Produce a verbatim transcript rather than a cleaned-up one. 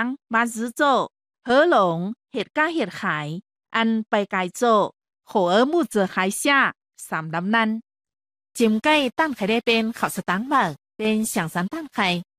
งมาซื้อโจเฮอหลงเหตุก้าเหตุขายอันไปไกลโจโขเออมู่เจอขายเสียสามดำนั้นจิมใกล้ตั้งไข่ได้เป็นข้าวสตังค์บักเป็นเสียงสันตั้งไข่